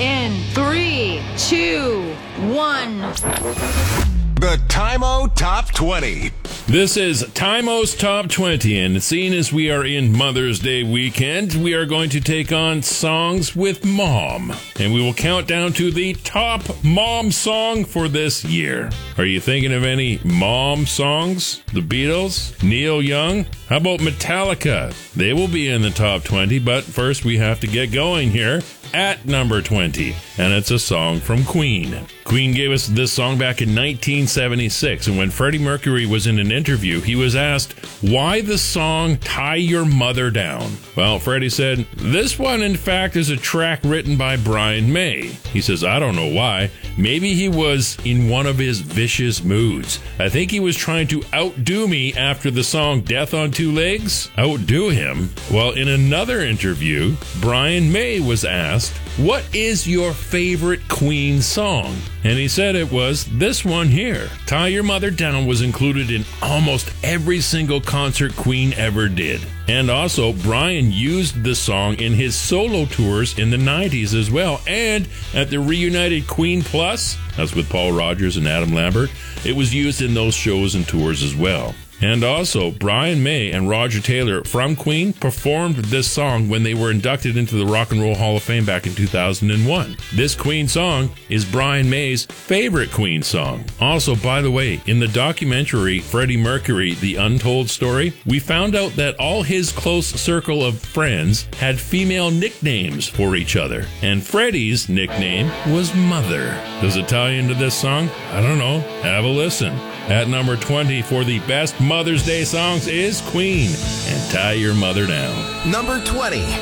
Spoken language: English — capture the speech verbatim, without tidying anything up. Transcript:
in three, two, one. The Time-O Top twenty. This is Time-O's Top twenty, and seeing as we are in Mother's Day weekend, we are going to take on songs with mom, and we will count down to the top mom song for this year. Are you thinking of any mom songs? The Beatles? Neil Young? How about Metallica? They will be in the top twenty, but first we have to get going here at number twenty, and it's a song from Queen. Queen gave us this song back in nineteen seventy-six, and when Freddie Mercury was in an interview, he was asked why the song Tie Your Mother Down. Well, Freddie said, this one in fact is a track written by Brian May. He says, I don't know why. Maybe he was in one of his vicious moods. I think he was trying to outdo me after the song Death on Two Legs. Outdo him? Well, in another interview, Brian May was asked, what is your favorite Queen song? And he said it was this one here. Tie Your Mother Down was included in almost every single concert Queen ever did. And also, Brian used the song in his solo tours in the nineties as well. And at the reunited Queen Plus, that's with Paul Rogers and Adam Lambert, it was used in those shows and tours as well. And also, Brian May and Roger Taylor from Queen performed this song when they were inducted into the Rock and Roll Hall of Fame back in two thousand one. This Queen song is Brian May's favorite Queen song. Also, by the way, in the documentary Freddie Mercury, The Untold Story, we found out that all his close circle of friends had female nicknames for each other. And Freddie's nickname was Mother. Does it tie into this song? I don't know. Have a listen. At number twenty for the best Mother's Day songs is Queen and Tie Your Mother Down. Number twenty.